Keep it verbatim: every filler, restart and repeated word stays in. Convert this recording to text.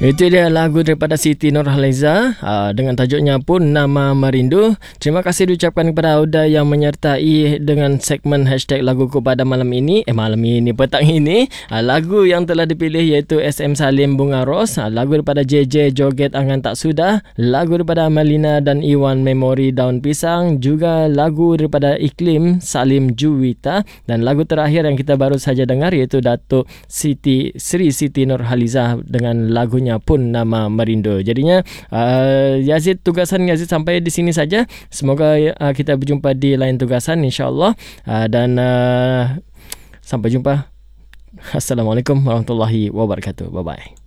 Itu dia lagu daripada Siti Nurhaliza uh, dengan tajuknya Pun Nama Merindu. Terima kasih diucapkan kepada Auda yang menyertai dengan segmen hashtag laguku pada malam ini. Eh malam ini, petang ini. Uh, lagu yang telah dipilih iaitu S M Salim Bunga Ros. Uh, lagu daripada J J Joget Angan Tak Sudah. Lagu daripada Amalina dan Iwan Memori Daun Pisang. Juga lagu daripada Iklim Salim Juwita. Dan lagu terakhir yang kita baru saja dengar iaitu Datuk Siti Sri Siti Nurhaliza dengan lagunya Pun Nama Merindu. Jadinya uh, Yazid, tugasan Yazid sampai di sini saja. Semoga uh, kita berjumpa di lain tugasan insya-Allah. Uh, dan uh, sampai jumpa. Assalamualaikum warahmatullahi wabarakatuh. Bye bye.